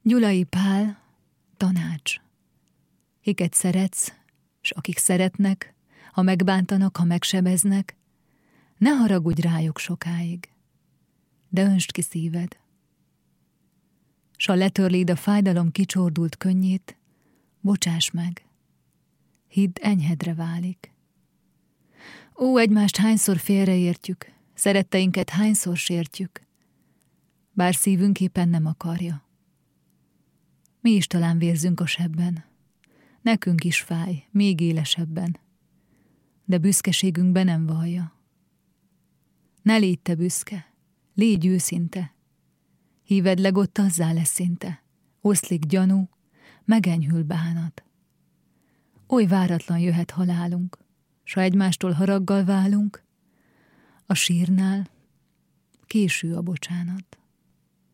Gyulai Pál, tanács. Kiket szeretsz, s akik szeretnek, ha megbántanak, ha megsebeznek, ne haragudj rájuk sokáig, de öntsd ki szíved. S ha letörléd a fájdalom kicsordult könnyét, bocsáss meg, hidd, enyhedre válik. Ó, egymást hányszor félreértjük, szeretteinket hányszor sértjük, bár szívünk éppen nem akarja. Mi is talán vérzünk a sebben, nekünk is fáj, még élesebben, de büszkeségünkbe nem vallja. Ne légy te büszke, légy őszinte, híved legott lesz szinte, oszlik gyanú, megenyhül bánat. Oly váratlan jöhet halálunk, s ha egymástól haraggal válunk, a sírnál késő a bocsánat.